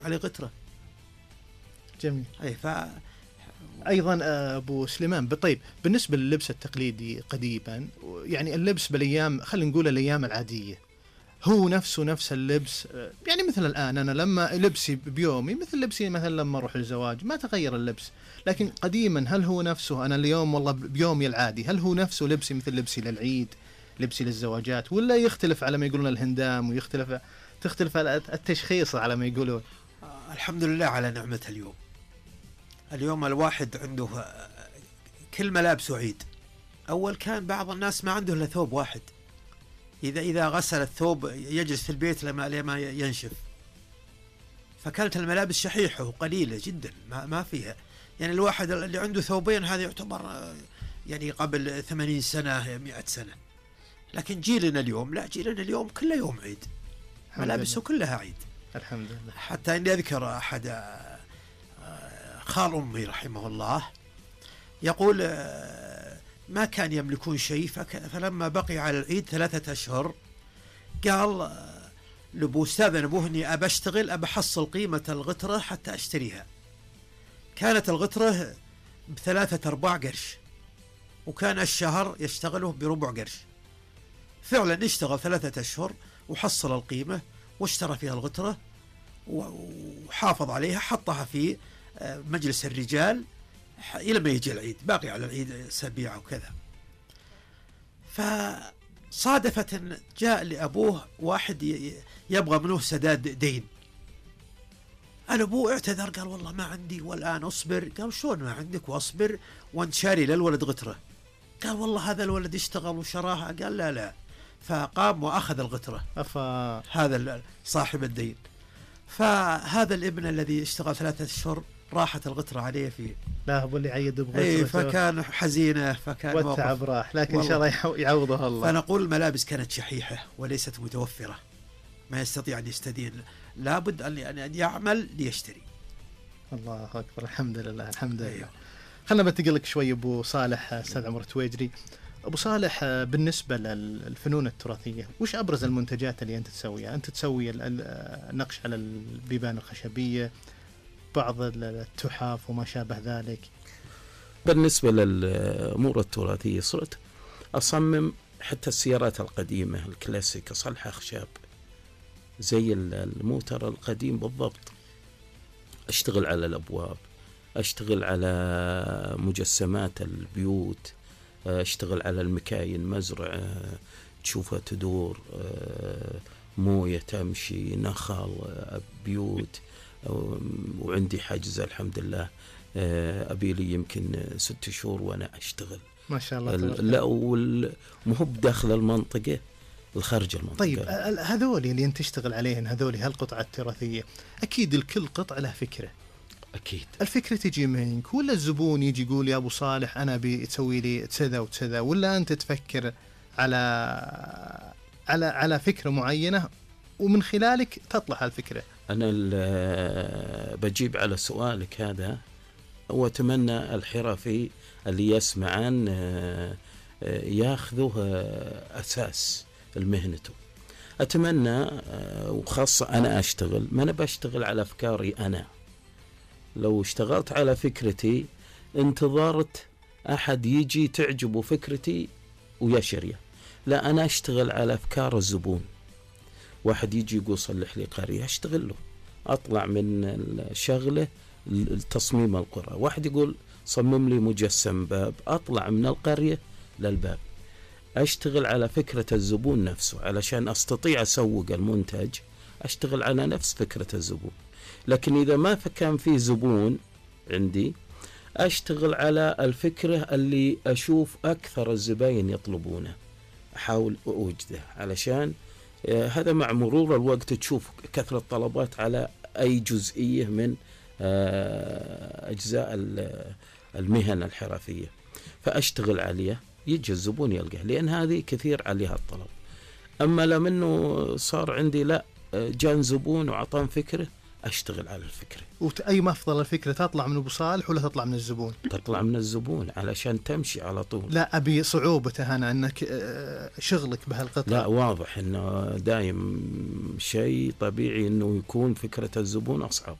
عليه غترة. جميل. أي أيضا أبو سليمان، طيب بالنسبة لللبس التقليدي قديما، يعني اللبس بالأيام، خلينا نقول الأيام العادية، هو نفس اللبس؟ يعني مثل الآن أنا لما لبسي بيومي مثل لبسي مثلا لما أروح الزواج، ما تغير اللبس. لكن قديما هل هو نفسه؟ أنا اليوم والله بيومي العادي، هل هو نفسه لبسي مثل لبسي للعيد، لبسي للزواجات، ولا يختلف على ما يقولون الهندام، تختلف على التشخيص على ما يقولون؟ الحمد لله على نعمة اليوم. اليوم الواحد عنده كل ملابسه عيد. أول كان بعض الناس ما عنده إلا ثوب واحد، إذا غسل الثوب يجلس في البيت لما ينشف. فكانت الملابس شحيحة وقليلة جدا، ما فيها. يعني الواحد اللي عنده ثوبين هذا يعتبر يعني قبل 80 سنة 100 سنة. لكن جيلنا اليوم لا، جيلنا اليوم كله يوم عيد، ملابسه كلها عيد. الحمد لله. حتى إني أذكر أحد خال أمي رحمه الله يقول ما كان يملكون شيء، فلما بقي على العيد 3 أشهر قال لأبو أستاذ أبوه إني أبى أشتغل، أبى أحصل قيمة الغترة حتى أشتريها. كانت الغترة ب3-4 قرش، وكان الشهر يشتغله ب4 قرش. فعلا اشتغل 3 أشهر وحصل القيمة واشترى فيها الغترة وحافظ عليها، حطها في مجلس الرجال إلى ما يجي العيد، باقي على العيد أسابيع وكذا. فصادفت أن جاء لأبوه واحد يبغى منه سداد دين. الأبوه اعتذر، قال والله ما عندي والآن أصبر. قال شلون ما عندك وأصبر وأنت شاري للولد غترة؟ قال والله هذا الولد اشتغل وشراها. قال لا. فقام وأخذ الغترة هذا صاحب الدين. فهذا الابن الذي اشتغل 3 أشهر راحت الغترة عليه في لا هو اللي عيد بغترة، فكان حزينة، فكان والتعب راح، لكن إن شاء الله يعوضها الله. فنقول الملابس كانت شحيحة وليست متوفرة، ما يستطيع أن يستدين، لابد أن يعمل ليشتري. الله أكبر، الحمد لله الحمد لله. خلنا بنتقل لك شوي أبو صالح، أستاذ عمر تويجري. أبو صالح، بالنسبة للفنون التراثية، وش أبرز المنتجات اللي أنت تسويها؟ أنت تسوي النقش على البيبان الخشبية، بعض التحف وما شابه ذلك. بالنسبة للأمور التراثية صرت أصمم حتى السيارات القديمة الكلاسيك، أصلحها خشب زي الموتر القديم بالضبط. أشتغل على الأبواب، أشتغل على مجسمات البيوت، أشتغل على المكاين، مزرعة تشوفها تدور، موية تمشي، نخل، بيوت. وعندي حجز الحمد لله، أبي لي يمكن 6 شهور وأنا أشتغل ما شاء الله. لا مو بداخل المنطقة، الخارج المنطقة. طيب هذول اللي أنت تشتغل عليهن، هذول هالقطعة التراثية، أكيد الكل قطعة له فكرة. أكيد الفكرة تجي منك، ولا الزبون يجي يقول يا أبو صالح أنا بتسوي لي كذا وكذا، ولا أنت تفكر على فكرة معينة ومن خلالك تطلع الفكرة؟ أنا بجيب على سؤالك هذا، وأتمنى الحرفي اللي يسمعان ياخذه أساس المهنته. أتمنى، وخاصة أنا أشتغل، ما أنا بشتغل على أفكاري أنا. لو اشتغلت على فكرتي انتظرت أحد يجي تعجبه فكرتي ويشريه، لا، أنا أشتغل على أفكار الزبون. واحد يجي يقول صلح لي قرية، أشتغل له، أطلع من الشغلة تصميم القرى. واحد يقول صمم لي مجسم باب، أطلع من القرية للباب. أشتغل على فكرة الزبون نفسه علشان أستطيع أسوق المنتج. أشتغل على نفس فكرة الزبون. لكن إذا ما كان في زبون عندي، أشتغل على الفكرة اللي أشوف أكثر الزباين يطلبونه، أحاول أوجده، علشان هذا مع مرور الوقت تشوف كثرة طلبات على أي جزئية من أجزاء المهن الحرفية، فأشتغل عليها، يجي الزبون يلقاه، لأن هذه كثير عليها الطلب. أما لمنه صار عندي لا، جان زبون وعطان فكرة، أشتغل على الفكرة. وأي ما أفضل الفكرة تطلع من أبو صالح ولا تطلع من الزبون؟ تطلع من الزبون علشان تمشي على طول. لا أبي صعوبته أنا أنك شغلك بهالقطعة. لا واضح أنه دايم شيء طبيعي أنه يكون فكرة الزبون أصعب.